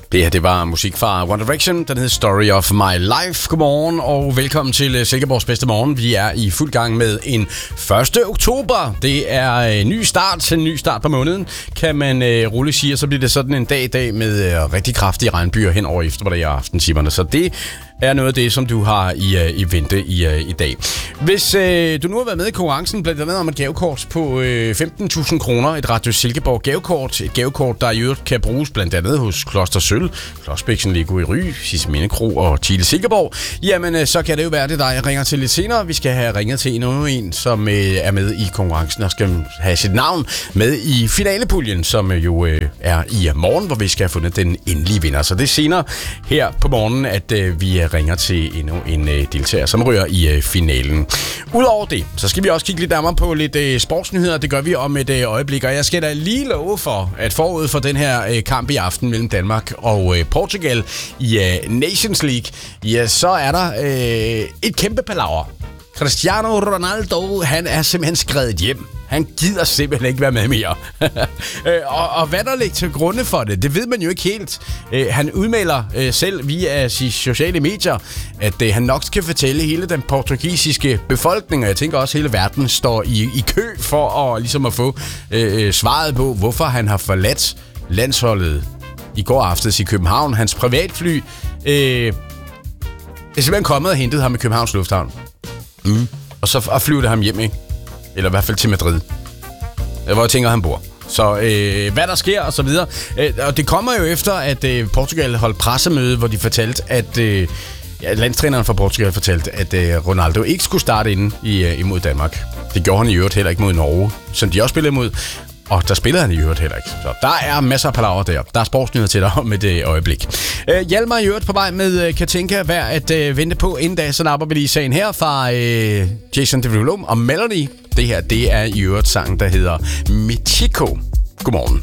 Det her, det var musik fra One Direction. Den hed Story of My Life. Godmorgen og velkommen til Silkeborgs bedste morgen. Vi er i fuld gang med en 1. oktober. Det er en ny start på måneden, kan man roligt sige. Og så bliver det sådan en dag i dag med rigtig kraftige regnbyer hen over eftermiddag og aftentimerne. Så det er noget af det, som du har i vente i dag. Hvis du nu har været med i konkurrencen, blandt andet om et gavekort på 15.000 kroner, et Radio Silkeborg gavekort, et gavekort, der i øvrigt kan bruges blandt andet hos Kloster Sølv, Klodsbæksen Lego i Ry, Sisminde Kro og Thiele Silkeborg, jamen så kan det jo være det, der ringer til lidt senere. Vi skal have ringet til endnu en, som er med i konkurrencen og skal have sit navn med i finalepuljen, som jo er i morgen, hvor vi skal have fundet den endelige vinder. Så det er senere her på morgenen, at vi ringer til endnu en deltager, som ryger i finalen. Udover det, så skal vi også kigge lidt nærmere på lidt sportsnyheder. Det gør vi om et øjeblik, og jeg skal da lige love for, at forud for den her kamp i aften mellem Danmark og Portugal i Nations League, ja, så er der et kæmpe palaver. Cristiano Ronaldo, han er simpelthen skredet hjem. Han gider simpelthen ikke være med mere. og hvad der ligger til grunde for det, det ved man jo ikke helt. Han udmelder selv via sine sociale medier, at han nok skal fortælle hele den portugisiske befolkning, og jeg tænker også, at hele verden står i kø for at få svaret på, hvorfor han har forladt landsholdet i går aftes i København. Hans privatfly er simpelthen kommet og hentet ham i Københavns Lufthavn. Og så flyver det ham hjem, ikke? Eller i hvert fald til Madrid, hvor jeg tænker, han bor. Så hvad der sker og så videre. Og det kommer jo efter, at Portugal holdt pressemøde, hvor de fortalte, at landstræneren for Portugal fortalte, at Ronaldo ikke skulle starte inde imod Danmark. Det gjorde han i øvrigt heller ikke mod Norge, som de også spillede imod. Og der spillede han i øvrigt heller ikke. Så der er masser af palaver der. Der er sportsnyheder til dig om et øjeblik. Hjalmar i øvrigt på vej med Katinka værd at vente på. Inden da, så napper vi lige sagen her fra Jason Derulo og Melody. Det her, det er i øvrigt sangen, der hedder Michiko. Godmorgen.